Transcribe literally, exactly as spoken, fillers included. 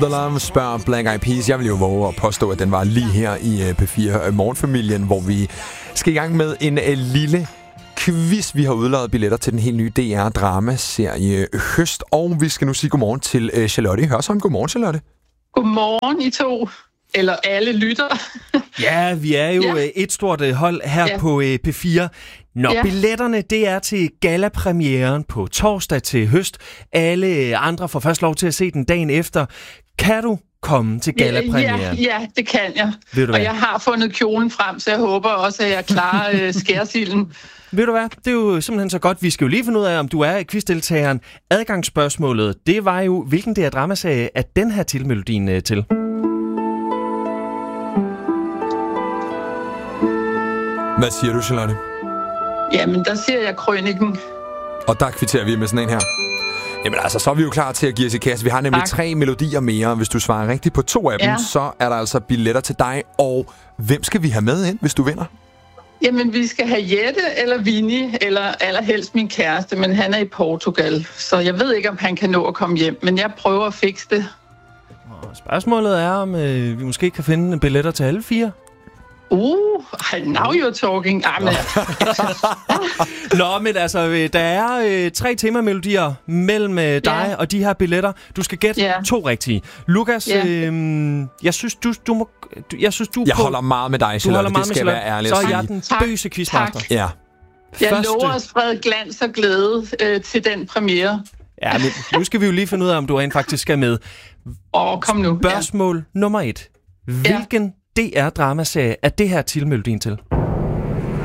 The Love spørger Black Eyed Peas. Jeg vil jo våge at påstå, at den var lige her i P fire Morgenfamilien, hvor vi skal i gang med en uh, lille quiz. Vi har udladet billetter til den helt nye D R-dramaserie Høst, og vi skal nu sige godmorgen til uh, Charlotte Hørsholm. Godmorgen, Charlotte. Godmorgen, I to. Eller alle lytter. Ja, vi er jo ja. et stort hold her ja. på P fire. Nå, ja. Billetterne, det er til gala-premieren på torsdag til Høst. Alle andre får først lov til at se den dagen efter. Kan du komme til gala-premieren? Ja, ja, det kan jeg. Ved du og hvad? jeg har fundet kjolen frem, så jeg håber også, at jeg klarer øh, skærsilden. Ved du hvad? Det er jo simpelthen så godt. Vi skal jo lige finde ud af, om du er quizdeltageren. Adgangsspørgsmålet, det var jo, hvilken D R-dramaserie er den her titelmelodien øh, til? Hvad siger du, Charlotte? Jamen, der siger jeg Krøniken. Og der kvitterer vi med sådan en her. Jamen altså, så er vi jo klar til at give os i kasse. Vi har nemlig tak. tre melodier mere. Hvis du svarer rigtigt på to af dem, ja. så er der altså billetter til dig. Og hvem skal vi have med ind, hvis du vinder? Jamen, vi skal have Jette eller Vinnie, eller allerhelst min kæreste, men han er i Portugal. Så jeg ved ikke, om han kan nå at komme hjem, men jeg prøver at fikse det. Og spørgsmålet er, om øh, vi måske kan finde billetter til alle fire? Uh, now you're talking. Ah, men... Nå, men altså, der er øh, tre temamelodier mellem øh, dig yeah. og de her billetter. Du skal gætte yeah. to rigtige. Lukas, yeah. øh, jeg synes, du, du må... Du, jeg synes, du jeg på, holder meget med dig, Charlotte. Det skal være ærligt. Så er jeg den bøse quizmaster. Ja. Jeg Første... lover at sprede glans og glæde øh, til den premiere. Ja, men nu skal vi jo lige finde ud af, om du rent faktisk skal med. Åh, oh, kom nu. Spørgsmål ja. nummer et. Hvilken ja. D R-dramaserie er det her titelmelodien til?